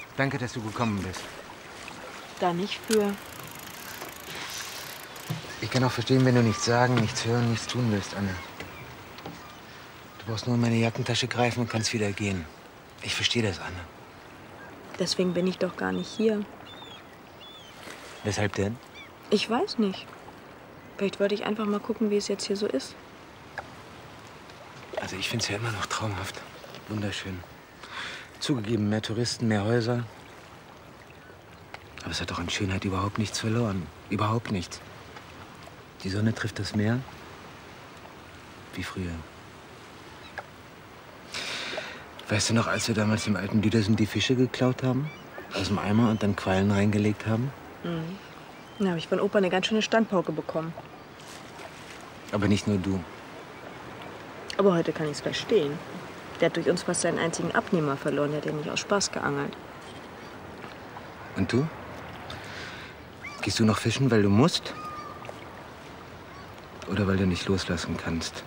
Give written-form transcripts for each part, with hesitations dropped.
Danke, dass du gekommen bist. Da nicht für. Ich kann auch verstehen, wenn du nichts sagen, nichts hören, nichts tun willst, Anne. Du brauchst nur in meine Jackentasche greifen und kannst wieder gehen. Ich verstehe das, Anne. Deswegen bin ich doch gar nicht hier. Weshalb denn? Ich weiß nicht. Vielleicht wollte ich einfach mal gucken, wie es jetzt hier so ist. Also ich finde es ja immer noch traumhaft. Wunderschön. Zugegeben, mehr Touristen, mehr Häuser. Aber es hat doch an Schönheit überhaupt nichts verloren. Überhaupt nichts. Die Sonne trifft das Meer. Wie früher. Weißt du noch, als wir damals im alten Düdersen die Fische geklaut haben? Aus dem Eimer und dann Quallen reingelegt haben? Mhm. Da habe ich von Opa eine ganz schöne Standpauke bekommen. Aber nicht nur du. Aber heute kann ich es verstehen. Der hat durch uns fast seinen einzigen Abnehmer verloren. Der hat ja nicht aus Spaß geangelt. Und du? Gehst du noch fischen, weil du musst? Oder weil du nicht loslassen kannst?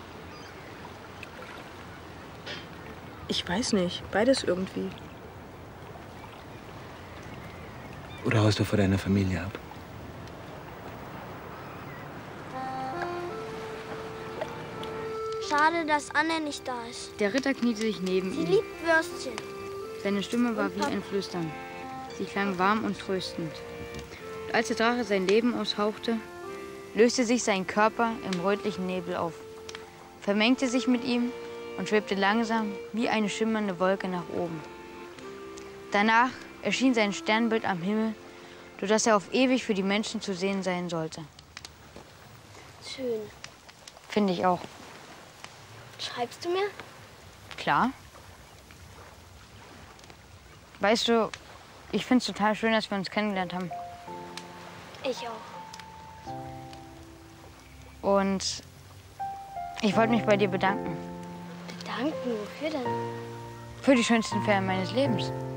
Ich weiß nicht. Beides irgendwie. Oder haust du vor deiner Familie ab? Schade, dass Anne nicht da ist. Der Ritter kniete sich neben Sie ihm. liebt Würstchen. Seine Stimme war wie ein Flüstern. Sie klang warm und tröstend. Und als der Drache sein Leben aushauchte, löste sich sein Körper im rötlichen Nebel auf, vermengte sich mit ihm und schwebte langsam wie eine schimmernde Wolke nach oben. Danach erschien sein Sternbild am Himmel, sodass er auf ewig für die Menschen zu sehen sein sollte. Schön. Finde ich auch. Schreibst du mir? Klar. Weißt du, ich finde es total schön, dass wir uns kennengelernt haben. Ich auch. Und ich wollte mich bei dir bedanken. Bedanken? Wofür denn? Für die schönsten Ferien meines Lebens.